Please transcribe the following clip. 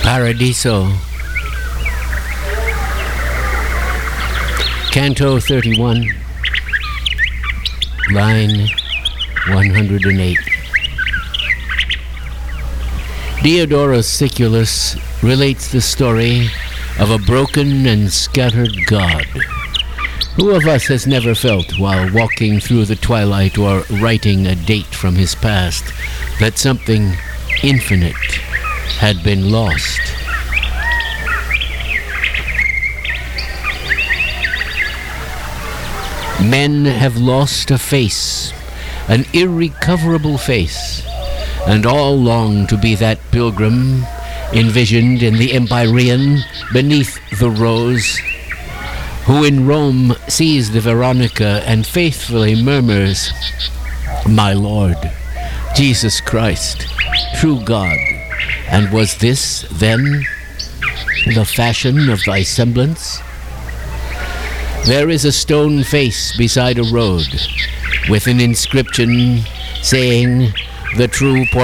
Paradiso. Canto 31, line 108. Diodorus Siculus relates the story of a broken and scattered God. Who of us has never felt, while walking through the twilight or writing a date from his past, that something infinite had been lost? Men have lost a face, an irrecoverable face, and all long to be that pilgrim envisioned in the Empyrean beneath the rose, who in Rome sees the Veronica and faithfully murmurs, "My Lord, Jesus Christ, true God, and was this, then, the fashion of thy semblance?" There is a stone face beside a road, with an inscription saying, "The true